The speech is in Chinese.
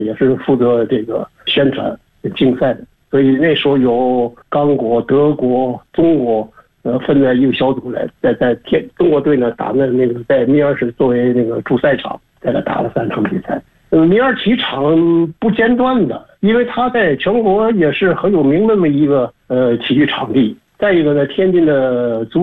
也是负责这个宣传竞赛的。所以那时候有刚果、德国、中国，分在一个小组来，在中国队呢打那个在米尔市作为那个主赛场，在那打了3场比赛。米尔体育场不间断的，因为它在全国也是很有名的那么一个体育场地。再一个呢，天津的足